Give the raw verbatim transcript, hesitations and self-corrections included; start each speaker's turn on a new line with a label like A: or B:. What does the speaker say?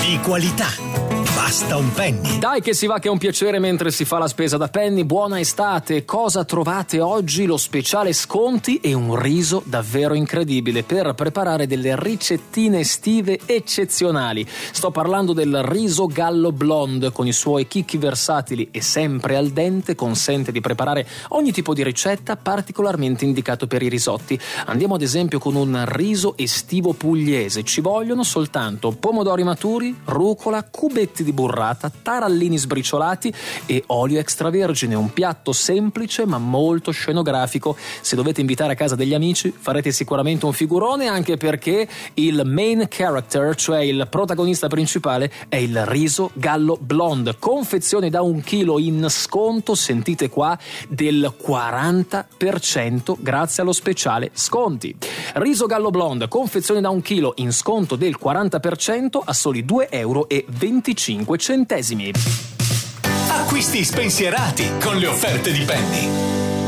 A: di qualità. Basta un Penny.
B: Dai che si va, che è un piacere mentre si fa la spesa da Penny. Buona estate. Cosa trovate oggi? Lo speciale sconti e un riso davvero incredibile per preparare delle ricettine estive eccezionali. Sto parlando del riso Gallo Blonde. Con i suoi chicchi versatili e sempre al dente consente di preparare ogni tipo di ricetta, particolarmente indicato per i risotti. Andiamo ad esempio con un riso estivo pugliese. Ci vogliono soltanto pomodori maturi, rucola, cubetti di burrata, tarallini sbriciolati e olio extravergine. Un piatto semplice ma molto scenografico. Se dovete invitare a casa degli amici farete sicuramente un figurone, anche perché il main character, cioè il protagonista principale, è il riso Gallo Blonde. Confezioni da un chilo in sconto, sentite qua, del quaranta per cento grazie allo speciale sconti. Riso Gallo Blonde, confezioni da un chilo in sconto del quaranta per cento a soli due euro e venticinque centesimi.
A: Acquisti spensierati con le offerte di Penny.